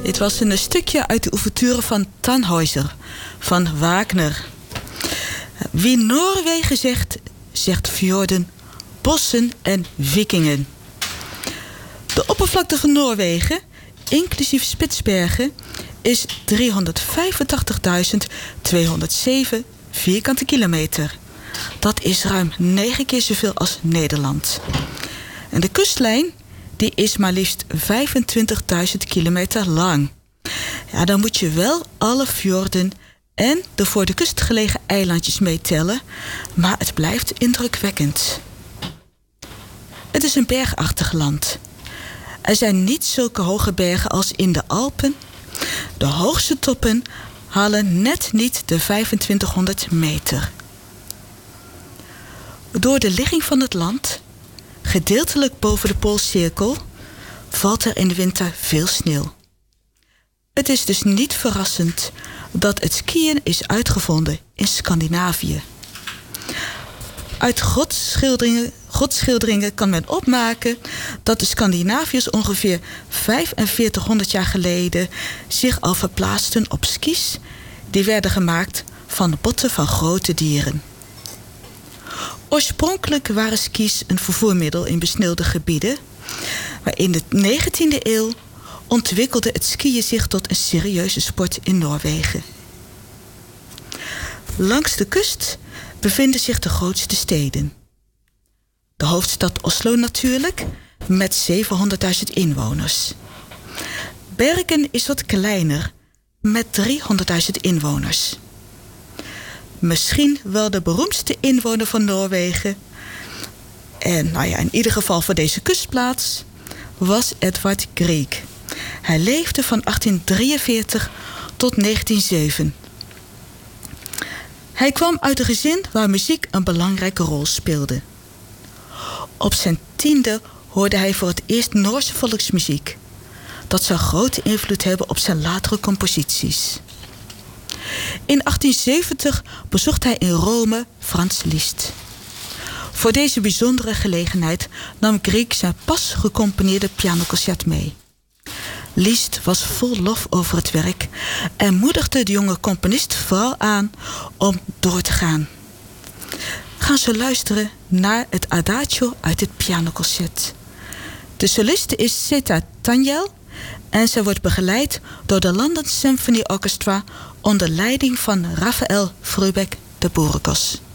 Dit was een stukje uit de ouverture van Tannhäuser van Wagner. Wie Noorwegen zegt, zegt fjorden, bossen en vikingen. De oppervlakte van Noorwegen, inclusief Spitsbergen, is 385.207 vierkante kilometer. Dat is ruim 9 keer zoveel als Nederland. En de kustlijn, die is maar liefst 25.000 kilometer lang. Ja, dan moet je wel alle fjorden en de voor de kust gelegen eilandjes meetellen, maar het blijft indrukwekkend. Het is een bergachtig land. Er zijn niet zulke hoge bergen als in de Alpen. De hoogste toppen halen net niet de 2500 meter. Door de ligging van het land, gedeeltelijk boven de Poolcirkel, valt er in de winter veel sneeuw. Het is dus niet verrassend dat het skiën is uitgevonden in Scandinavië. Uit grotschilderingen kan men opmaken dat de Scandinaviërs ongeveer 4500 jaar geleden zich al verplaatsten op skis die werden gemaakt van de botten van grote dieren. Oorspronkelijk waren skis een vervoermiddel in besneeuwde gebieden, maar in de 19e eeuw ontwikkelde het skiën zich tot een serieuze sport in Noorwegen. Langs de kust bevinden zich de grootste steden. De hoofdstad Oslo natuurlijk, met 700.000 inwoners. Bergen is wat kleiner, met 300.000 inwoners. Misschien wel de beroemdste inwoner van Noorwegen, en in ieder geval voor deze kustplaats, was Edvard Grieg. Hij leefde van 1843 tot 1907. Hij kwam uit een gezin waar muziek een belangrijke rol speelde. Op zijn 10e hoorde hij voor het eerst Noorse volksmuziek. Dat zou grote invloed hebben op zijn latere composities. In 1870 bezocht hij in Rome Franz Liszt. Voor deze bijzondere gelegenheid nam Grieg zijn pas gecomponeerde pianoconcert mee. Liszt was vol lof over het werk en moedigde de jonge componist vooral aan om door te gaan. Gaan ze luisteren naar het adagio uit het pianoconcert. De soliste is Zeta Tanjel en zij wordt begeleid door de London Symphony Orchestra onder leiding van Raphael Frübeck de Burgos.